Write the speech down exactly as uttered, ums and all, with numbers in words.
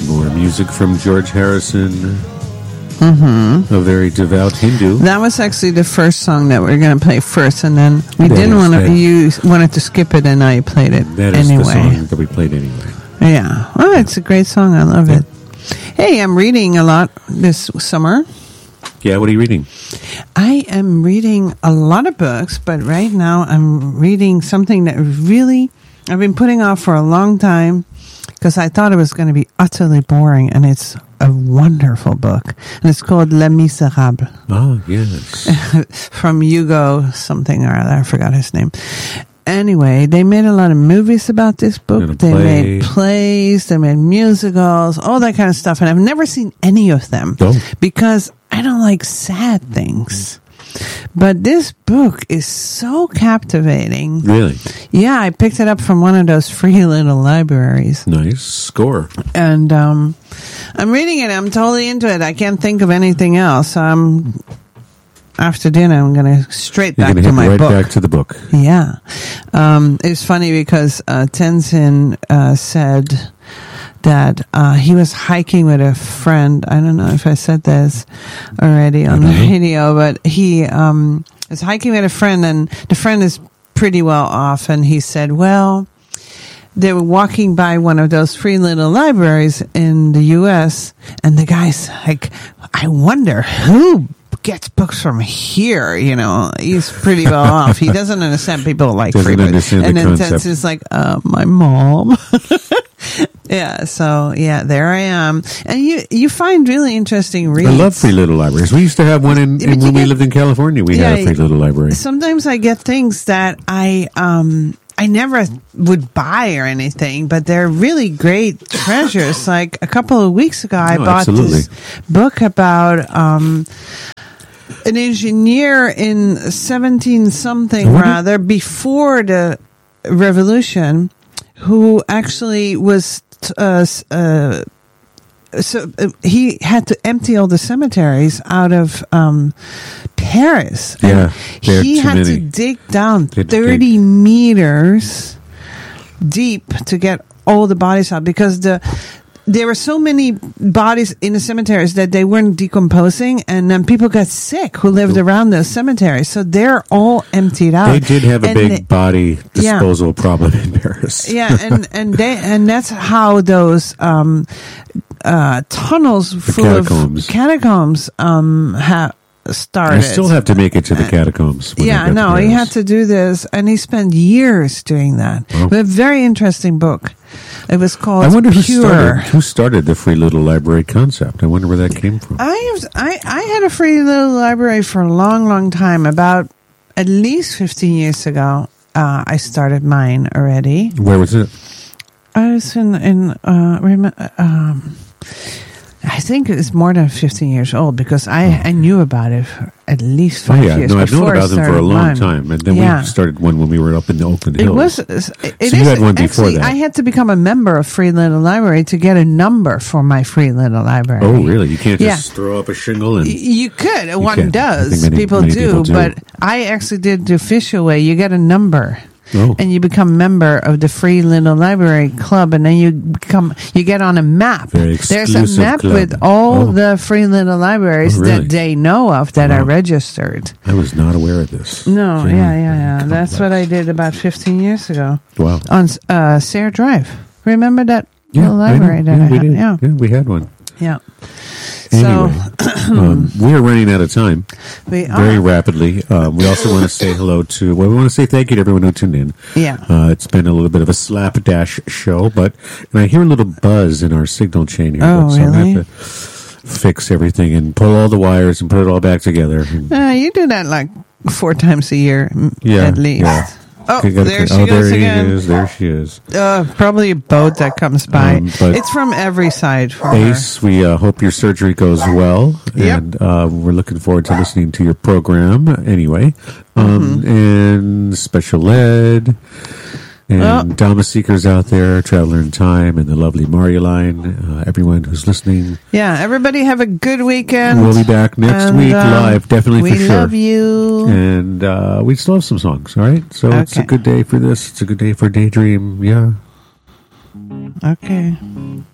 more music from George Harrison, Mm-hmm. a very devout Hindu. That was actually the first song that we were going to play first, and then we That didn't is- want to. that- You wanted to skip it, and now you played it That is anyway. the song that we played anyway. Yeah. Oh, it's a great song. I love it. Hey, I'm reading a lot this summer. Yeah, what are you reading? I am reading a lot of books, but right now I'm reading something that really I've been putting off for a long time because I thought it was going to be utterly boring, and it's a wonderful book. And it's called Les Miserables. Oh, yes. From Hugo something or other. I forgot his name. Anyway, they made a lot of movies about this book. And a They play. made plays, they made musicals, all that kind of stuff. And I've never seen any of them Oh. because I don't like sad things. But this book is so captivating. Really? Yeah, I picked it up from one of those free little libraries. Nice score. And um, I'm reading it. I'm totally into it. I can't think of anything else. Um, after dinner, I'm going to straight You're back going to to my head right book. back to the book. Yeah. Um, it's funny because uh, Tenzin uh, said that uh, he was hiking with a friend. I don't know if I said this already on the radio, but he um, was hiking with a friend, and the friend is pretty well off, and he said, well, they were walking by one of those free little libraries in the U S, and the guy's like, I wonder who gets books from here, you know. He's pretty well off. He doesn't understand people like Doesn't free books. understand the And then concept. Tenzin is like, uh, my mom. Yeah, so yeah, there I am. And you you find really interesting reads. I love free little libraries. We used to have one in, Yeah, in but when you we get- lived in California. We had Yeah, a free little library. Sometimes I get things that I um I never would buy or anything, but they're really great treasures. Like a couple of weeks ago, I Oh, bought absolutely. this book about um an engineer in seventeen something I wonder- rather before the revolution, who actually was uh, s- uh so uh, he had to empty all the cemeteries out of um, Paris. And Yeah, there are he too had to many. dig down They had to thirty meters deep to get all the bodies out because the there were so many bodies in the cemeteries that they weren't decomposing, and then people got sick who lived around those cemeteries. So they're all emptied out. They did have a And big they- body Yeah. disposal problem in Paris. yeah, and and they and that's how those um, uh, tunnels full catacombs. of catacombs um, ha- started. I still have to make it to the catacombs. when I Yeah, get no, to he Paris. had to do this, and he spent years doing that. Wow. But a very interesting book. It was called I wonder who Pure. started who started the free little library concept. I wonder where that came from. I, was, I I had a free little library for a long, long time. About at least fifteen years ago, uh, I started mine already. Where was it? I was in in uh, rem- um, I think it's more than fifteen years old because I, I knew about it for at least Oh five yeah, years. no, I've known before I about them for a started long mine. time, and then Yeah. we started one when we were up in the Oakland It Hills. was. It So is you had one before actually, that. I had to become a member of Free Little Library to get a number for my Free Little Library. Oh really? You can't just Yeah. throw up a shingle and Y- You could. One can. I does. think many- people, many do, people do. But I actually did the official way. You get a number. Oh. And you become member of the Free Little Library Club, and then you become you get on a map. Very There's a exclusive map club. with all Oh. the Free Little Libraries Oh, really? that they know of that are Wow. registered. I was not aware of this. No, Very yeah, yeah, yeah. That's complex. what I did about fifteen years ago Wow. on uh, Sayre Drive. Remember that Yeah, little I know. library that yeah, I we had? did. Yeah, yeah, we had one. yeah. Anyway, So um, we are running out of time we very are. rapidly. Um, we also want to say hello to, well, we want to say thank you to everyone who tuned in. Yeah. Uh, it's been a little bit of a slapdash show, but and I hear a little buzz in our signal chain here. Oh, but, so I'm really? going to have to fix everything and pull all the wires and put it all back together. And, Uh, you do that like four times a year, m- yeah. at least. Yeah. Oh, You gotta- there she oh, goes there again. He is. There she is. Uh, probably a boat that comes by. Um, but- it's from every side for her. Ace, we uh, hope your surgery goes well, Yep. and uh, we're looking forward to listening to your program anyway. Um, Mm-hmm. And special ed, and Oh. Dama Seekers out there, Traveler in Time, and the lovely Marioline, uh, everyone who's listening. Yeah, everybody have a good weekend. We'll be back next And, week um, live, definitely we for sure. love you. And uh, we still have some songs, all right? So it's a Okay. good day for this. It's a good day for Daydream, yeah. Okay.